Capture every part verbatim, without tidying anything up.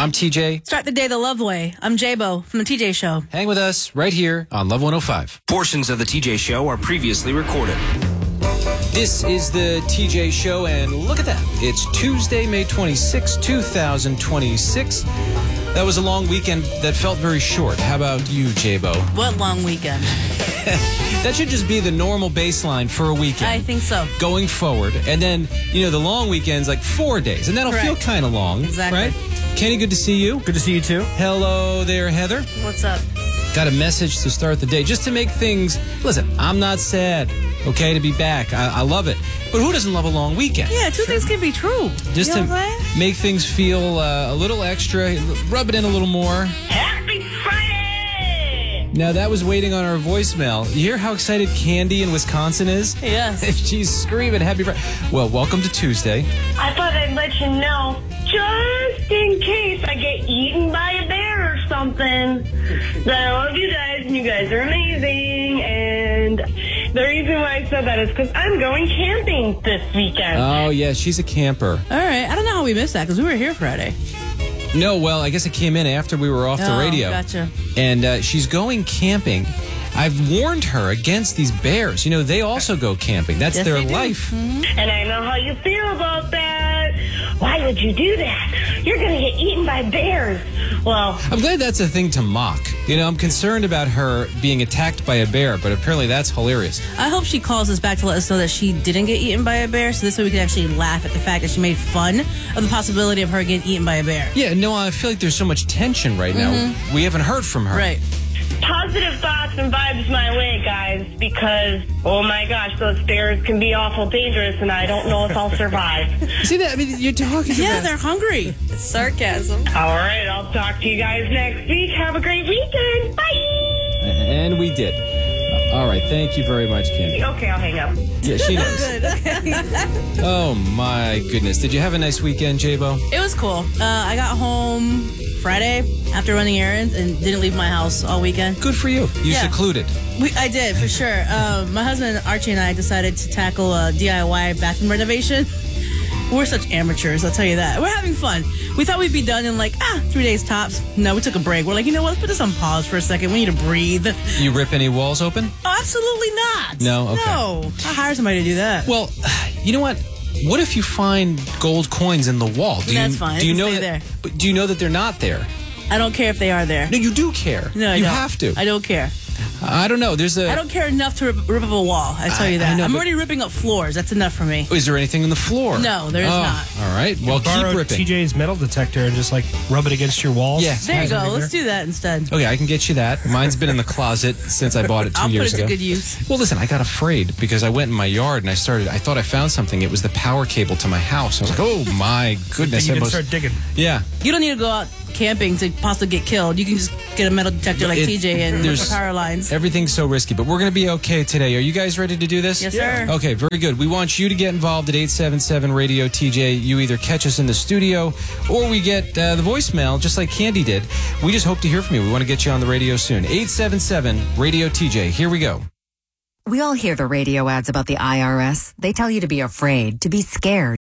I'm T J. Start the day the love way. I'm J-Bo from The T J Show. Hang with us right here on Love one oh five. Portions of The T J Show are previously recorded. This is The T J Show, and look at that. It's Tuesday, May twenty-sixth, two thousand twenty-six. That was a long weekend that felt very short. How about you, J-Bo? What long weekend? That should just be the normal baseline for a weekend. I think so. Going forward. And then, you know, the long weekend's like four days, and that'll Correct. feel kind of long. Exactly. Right? Kenny, good to see you. Good to see you, too. Hello there, Heather. What's up? Got a message to start the day, just to make things... Listen, I'm not sad, okay, to be back. I, I love it. But who doesn't love a long weekend? Yeah, two things can be true. Just you know to what I'm saying? make things feel uh, a little extra, rub it in a little more. Happy Friday! Now, that was waiting on our voicemail. You hear how excited Candy in Wisconsin is? Yes. She's screaming, happy Friday. Well, welcome to Tuesday. I thought I'd let you know, just in case I get eaten by a bear or something, that I love you guys, and you guys are amazing, and the reason why I said that is because I'm going camping this weekend. Oh, yeah, she's a camper. All right. I don't know how we missed that because we were here Friday. No, well, I guess it came in after we were off the Oh, radio. gotcha. And uh, she's going camping. I've warned her against these bears. You know, they also go camping. That's Yes, their they do. life. Mm-hmm. And I know how you feel about that. Why would you do that? You're going to get eaten by bears. Well, I'm glad that's a thing to mock. You know, I'm concerned about her being attacked by a bear, but apparently that's hilarious. I hope she calls us back to let us know that she didn't get eaten by a bear, so this way we can actually laugh at the fact that she made fun of the possibility of her getting eaten by a bear. Yeah, no, I feel like there's so much tension right now. Mm-hmm. We haven't heard from her. Right. positive thoughts and vibes my way, guys, because, oh my gosh, those bears can be awful dangerous, and I don't know if I'll survive. See that? I mean, you're talking Yeah, about... they're hungry. It's sarcasm. All right, I'll talk to you guys next week. Have a great weekend. Bye! And we did. All right, thank you very much, Kim. Okay, I'll hang up. Yeah, she knows. Good. Okay. Oh, my goodness. Did you have a nice weekend, J-Bo? It was cool. Uh, I got home Friday after running errands and didn't leave my house all weekend. Good for you. You Yeah. secluded. We, I did, for sure. Um, my husband, Archie, and I decided to tackle a D I Y bathroom renovation. We're such amateurs, I'll tell you that. We're having fun. We thought we'd be done in like, ah, three days tops. No, we took a break. We're like, you know what, let's put this on pause for a second. We need to breathe. You rip any walls open? Oh, absolutely not. No? Okay. No. I hire somebody to do that. Well, you know what? What if you find gold coins in the wall? Do That's you, fine. Do you They can know stay that? there. But do you know that they're not there? I don't care if they are there. No, you do care. No, I you don't. have to. I don't care. I don't know. There's a. I don't care enough to rip, rip up a wall. I tell I- you I that. know, I'm but- already ripping up floors. That's enough for me. Is there anything in the floor? No, there is Oh, not. All right. Well, keep Borrow ripping. T J's metal detector and just like rub it against your walls. Yeah. There you go. There. Let's do that instead. Okay, I can get you that. Mine's been in the closet since I bought it 2 I'll put years it to ago. good use. Well, listen, I got afraid because I went in my yard and I started. I thought I found something. It was the power cable to my house. I was like, oh my goodness! You I can must- start digging. yeah. You don't need to go out camping to possibly get killed. You can just get a metal detector like It- T J and look there's- for power lines. Everything's so risky, but we're going to be okay today. Are you guys ready to do this? Yes, sir. Okay, very good. We want you to get involved at eight seven seven radio T J. You either catch us in the studio or we get uh, the voicemail, just like Candy did. We just hope to hear from you. We want to get you on the radio soon. eight seven seven radio T J. Here we go. We all hear the radio ads about the I R S. They tell you to be afraid, to be scared.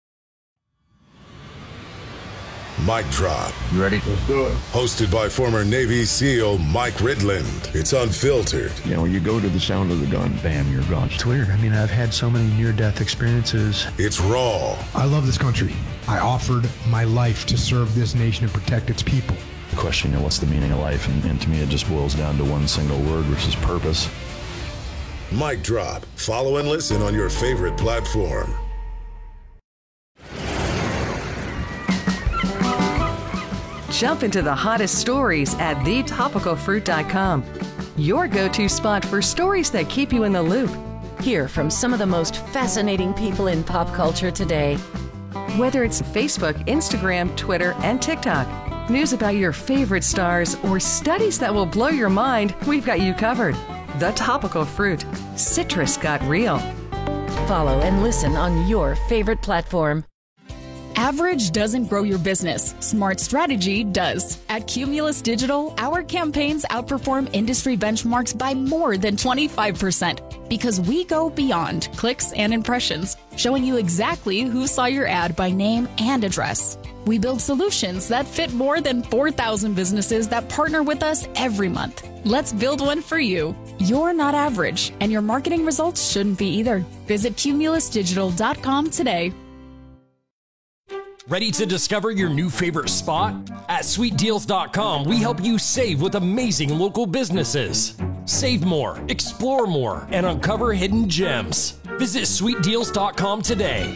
Mic Drop. You ready? Let's do it. Hosted by former Navy SEAL Mike Ridland. It's unfiltered. You know, you go to the sound of the gun, bam, you're gone. It's weird. I mean, I've had so many near-death experiences. It's raw. I love this country. I offered my life to serve this nation and protect its people. The question, you know, what's the meaning of life? And, and to me, it just boils down to one single word, which is purpose. Mic Drop. Follow and listen on your favorite platform. Jump into the hottest stories at the topical fruit dot com. Your go-to spot for stories that keep you in the loop. Hear from some of the most fascinating people in pop culture today. Whether it's Facebook, Instagram, Twitter, and TikTok, news about your favorite stars, or studies that will blow your mind, we've got you covered. The Topical Fruit. Citrus got real. Follow and listen on your favorite platform. Average doesn't grow your business. Smart strategy does. At Cumulus Digital, our campaigns outperform industry benchmarks by more than twenty-five percent because we go beyond clicks and impressions, showing you exactly who saw your ad by name and address. We build solutions that fit more than four thousand businesses that partner with us every month. Let's build one for you. You're not average, and your marketing results shouldn't be either. Visit cumulus digital dot com today. Ready to discover your new favorite spot? At sweet deals dot com, we help you save with amazing local businesses. Save more, explore more, and uncover hidden gems. Visit sweet deals dot com today.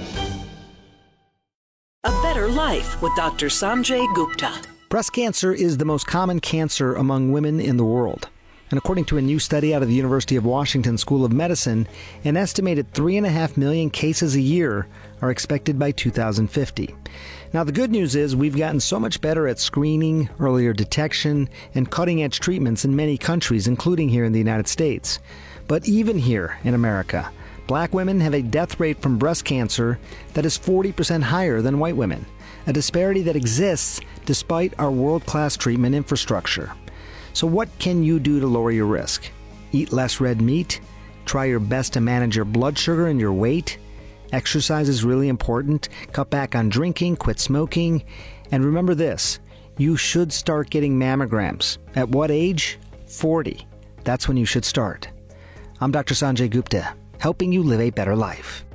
A Better Life with Doctor Sanjay Gupta. Breast cancer is the most common cancer among women in the world. And according to a new study out of the University of Washington School of Medicine, an estimated three and a half million cases a year are expected by two thousand fifty. Now, the good news is we've gotten so much better at screening, earlier detection, and cutting-edge treatments in many countries, including here in the United States. But even here in America, black women have a death rate from breast cancer that is forty percent higher than white women, a disparity that exists despite our world-class treatment infrastructure. So what can you do to lower your risk? Eat less red meat? Try your best to manage your blood sugar and your weight? Exercise is really important. Cut back on drinking, quit smoking. And remember this, you should start getting mammograms. At what age? forty. That's when you should start. I'm Doctor Sanjay Gupta, helping you live a better life.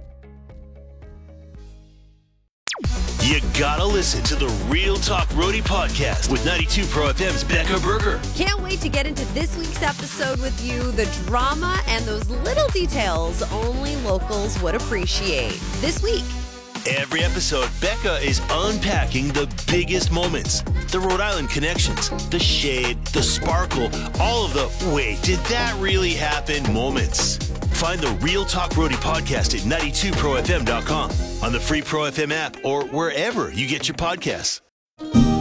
You gotta listen to the Real Talk Roadie podcast with ninety-two Pro F M's Becca Berger. Can't wait to get into this week's episode with you. The drama and those little details only locals would appreciate. This week. Every episode, Becca is unpacking the biggest moments. The Rhode Island connections, the shade, the sparkle, all of the wait, did that really happen moments. Find the Real Talk Roadie podcast at ninety-two pro f m dot com, on the free Pro F M app, or wherever you get your podcasts.